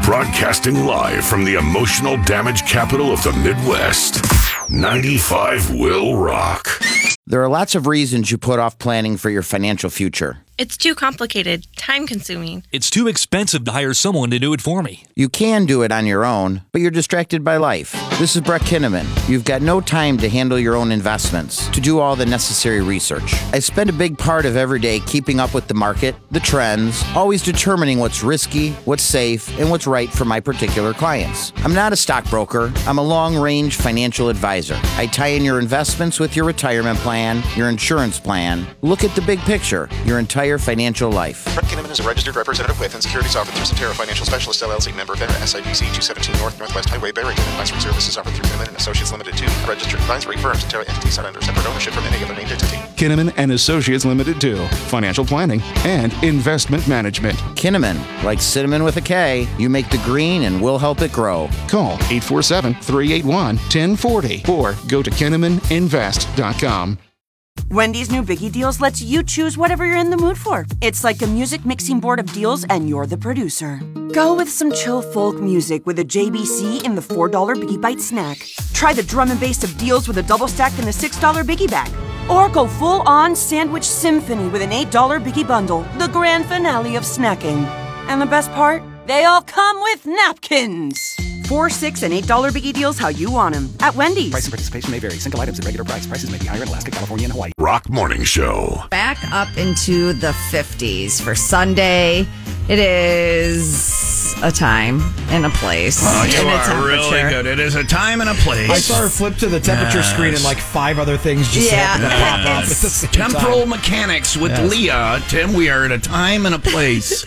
Broadcasting live from the emotional damage capital of the Midwest. 95 will rock. There are lots of reasons you put off planning for your financial future. It's too complicated, time-consuming. It's too expensive to hire someone to do it for me. You can do it on your own, but you're distracted by life. This is Brett Kinnaman. You've got no time to handle your own investments, to do all the necessary research. I spend a big part of every day keeping up with the market, the trends, always determining what's risky, what's safe, and what's right for my particular clients. I'm not a stockbroker. I'm a long-range financial advisor. I tie in your investments with your retirement plan, your insurance plan. Look at the big picture, your entire financial life. Brett Kinnaman is a registered representative with and securities offered through Cetera Financial Specialists, LLC, member FINRA, SIPC, 217 North Northwest Highway, Barrington. Advisory services offered through Kinnaman and Associates Limited, 2. Registered advisory firm, Cetera entities not under separate ownership from any other named entity. Kinnaman and Associates Limited, 2. Financial planning and investment management. Kinnaman, like cinnamon with a K, you make the green and we'll help it grow. Call 847-381-1040 or go to KinnamanInvest.com. Wendy's new Biggie Deals lets you choose whatever you're in the mood for. It's like a music mixing board of deals, and you're the producer. Go with some chill folk music with a JBC in the $4 Biggie Bite snack. Try the drum and bass of deals with a double stack in the $6 Biggie Bag. Or go full-on sandwich symphony with an $8 Biggie Bundle, the grand finale of snacking. And the best part? They all come with napkins. $4, $6, and $8 Biggie Deals how you want them at Wendy's. Price and participation may vary. Single items at regular price. Prices may be higher in Alaska, California, and Hawaii. Rock Morning Show. Back up into the 50s for Sunday. It is a time and a place. Oh, you and are really good. It is a time and a place. I saw her flip to the temperature screen and like 5 other things just happened to pop up at the same Temporal time. mechanics with Leah. Tim, we are at a time and a place.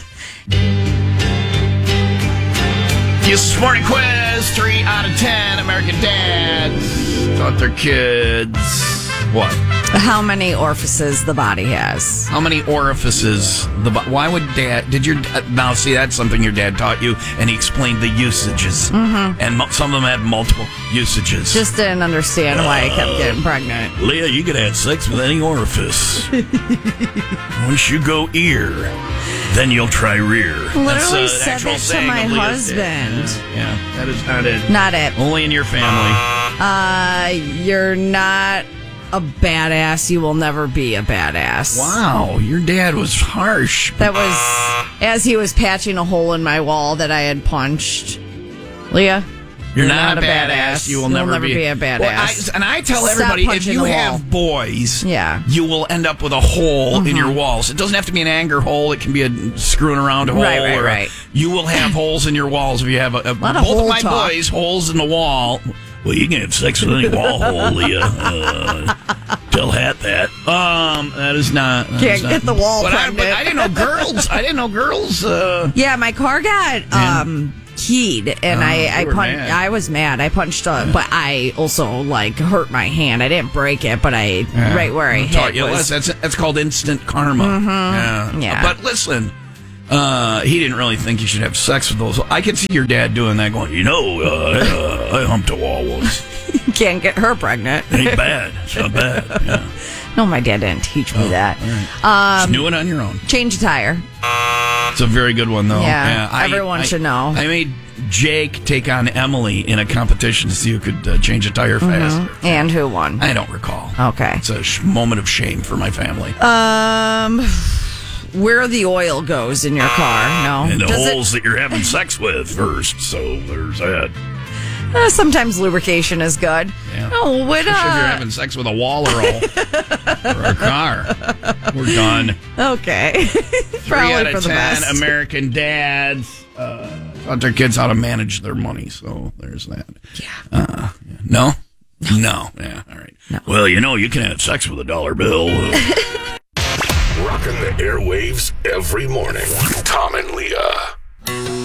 This morning quiz, 3 out of 10 American dads taught their kids what? How many orifices the body has. How many orifices the body? Why would dad? Did your now see that's something your dad taught you, and he explained the usages, and some of them had multiple usages. Just didn't understand why I kept getting pregnant. Leah, you could have sex with any orifice. Once you go ear, then you'll try rear. Literally said that to my husband. Yeah, that is not it. Not it. Only in your family. You're not a badass. You will never be a badass. Wow, your dad was harsh. That was as he was patching a hole in my wall that I had punched. Leah, you're not a badass. You will never be a badass. Well, I tell everybody, if you have boys, you will end up with a hole in your walls. It doesn't have to be an anger hole. It can be a screwing around hole. Right. You will have holes in your walls if you have a lot both of my talk. Boys, holes in the wall. Well, you can have sex with any wall hole, Leah. Tell Hat that. That is not. Can't get the wall pregnant. I didn't know girls. Yeah, my car got keyed, and I punched. I was mad. I punched, but I also hurt my hand. I didn't break it, but right where I hit was. That's called instant karma. Yeah. But listen. He didn't really think you should have sex with those. I could see your dad doing that, going, I humped a wall once. Can't get her pregnant. Ain't bad. It's not bad. Yeah. No, my dad didn't teach me that. Right. Just knew it on your own. Change a tire. It's a very good one, though. Yeah, everyone should know. I made Jake take on Emily in a competition to see who could change a tire faster. And who won? I don't recall. Okay. It's a moment of shame for my family. Where the oil goes in your car, no. And the holes that you're having sex with first, so there's that. Sometimes lubrication is good. Yeah. Oh, what? Especially if you're having sex with a wall or a car. We're done. Okay. 3 out of 10 American dads taught their kids how to manage their money, so there's that. Yeah. No? No. Yeah, all right. No. Well, you can have sex with a dollar bill. Rocking the airwaves every morning. Tom and Leah.